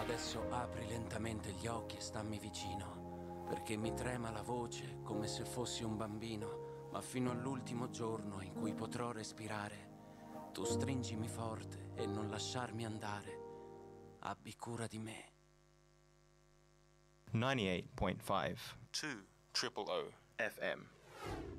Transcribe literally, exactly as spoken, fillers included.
Adesso apri lentamente gli occhi e stammi vicino, perché mi trema la voce come se fossi un bambino, ma fino all'ultimo giorno in cui potrò respirare, tu stringimi forte e non lasciarmi andare. Abbi cura di me. ninety-eight point five two Triple O F M.